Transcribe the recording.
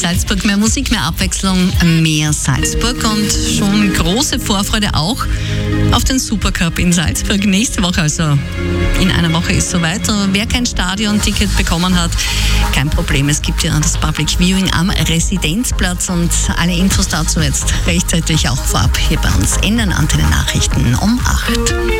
Salzburg, mehr Musik, mehr Abwechslung, mehr Salzburg und schon große Vorfreude auch auf den Supercup in Salzburg. Nächste Woche, also in einer Woche ist soweit. Wer kein Stadionticket bekommen hat, kein Problem. Es gibt ja das Public Viewing am Residenzplatz und alle Infos dazu jetzt rechtzeitig auch vorab hier bei uns in den Antenne Nachrichten um 8.